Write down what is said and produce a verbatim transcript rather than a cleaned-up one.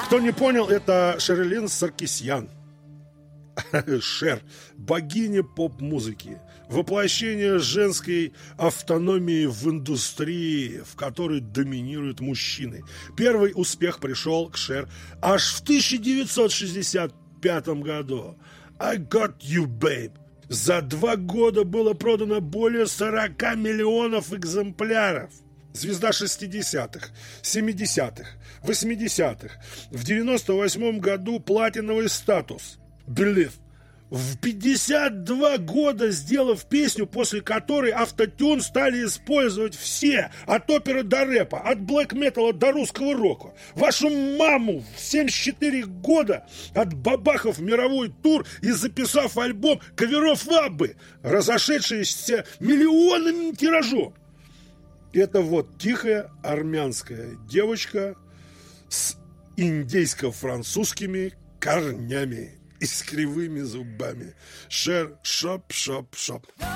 Кто не понял, это Шерлин Саркисян. Шер, богиня поп-музыки, воплощение женской автономии в индустрии, в которой доминируют мужчины. Первый успех пришел к Шер аж в тысяча девятьсот шестьдесят пятом году. I Got You, Babe. За два года было продано более сорока миллионов экземпляров. Звезда шестидесятых, семидесятых, восьмидесятых. В девяносто восьмом году платиновый статус. Believe. В пятьдесят два года сделав песню, после которой автотюн стали использовать все, от оперы до рэпа, от блэк-металла до русского рока. Вашу маму в семьдесят четыре года отбабахав мировой тур и записав альбом каверов Аббы, разошедшийся миллионным тиражом. Это вот тихая армянская девочка с индейско-французскими корнями и с кривыми зубами. Шер, шоп, шоп, шоп.